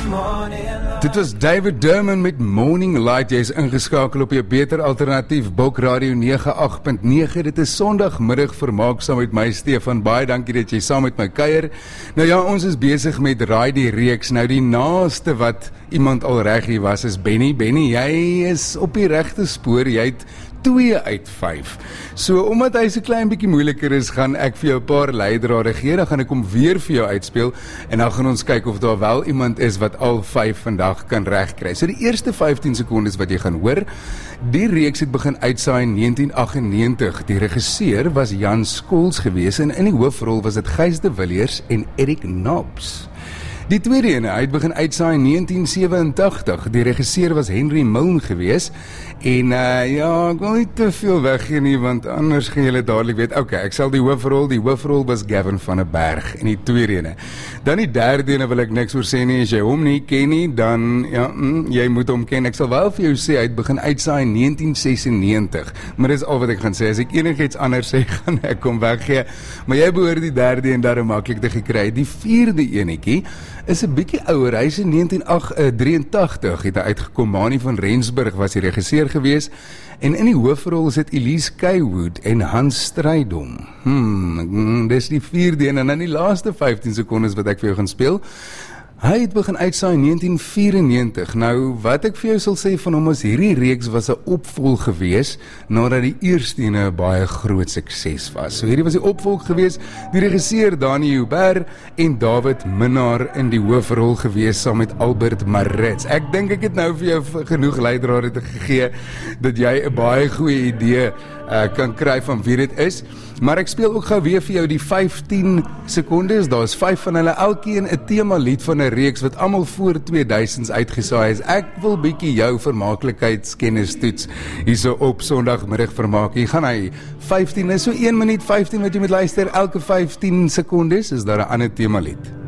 Dit was David Durman met Morning Light. Jy is ingeskakel op jou beter alternatief Bok Radio 98.9. Dit is Sondagmiddag vermaak saam met my Stefan. Baie dankie dat jy saam met my kuier. Nou ja, ons is besig met Raai die Reeks. Nou die naaste wat iemand al reg hier was is Benny. Benny, jy is op die regte spoor. Jy het 2 uit 5. So, omdat hy so klein bietjie moeiliker is, gaan ek vir jou 'n paar leidrade gee, dan gaan ek hom weer vir jou uitspeel, en dan gaan ons kyk of daar wel iemand is wat al 5 vandag kan regkry. So, die eerste 15 sekondes wat jy gaan hoor, die reeks het begin uitsaai in 1998. Die regisseur was Jan Skols gewees, en in die hoofrol was dit Gys de Villiers en Eric Knobs. Die tweede ene, hy het begin uitsaai in 1987. Die regisseur was Henry Milne gewees. En ja, ek wil nie te veel weggee nie, want anders gaan julle dadelik weet. Ok, ek sal die hoofrol was Gavin van der Berg in die tweede ene. Dan die derde ene wil ek niks oor sê nie. As jy hom nie ken nie, dan ja, jy moet hom ken. Ek sal wel vir jou sê, hy het begin uitsaai in 1996. Maar dis al wat ek gaan sê. As ek enigiets anders sê, gaan ek hom weggee. Maar jy behoort die derde en daarom maklik te gekry. Die vierde enetjie is 'n bietjie ouer. Hy is in 1983 het hy uitgekom. Mani van Rensburg was die regisseur gewees, en in die hoofrol is dit Elise Kaywood en Hans Strydom. Dis die vierde en dan die laaste 15 sekondes wat ek vir jou gaan speel. Hy het begin uitsaai in 1994. Nou, wat ek vir jou sal sê van hom is, hierdie reeks was 'n opvolg gewees, nadat die eerste ene 'n baie groot sukses was. So hierdie was die opvolg gewees, die regisseur Dani Huber en David Minnaar in die hoofrol gewees, saam met Albert Maritz. Ek dink ek het nou vir jou genoeg leidrade te gegee, dat jy 'n baie goeie idee kan kry van wie dit is. Maar ek speel ook gou weer vir jou die 15 sekondes. Daar is 5 van hulle, elkeen 'n tema lied van 'n reeks wat almal voor 2000s uitgesaai is. Ek wil bietjie jou vermaaklikheidskennis toets hierso op Sondagmiddag vermaak. Hier gaan hy. 15 is so 1 minuut 15 wat jy moet luister. Elke 15 sekondes is daar 'n ander tema lied.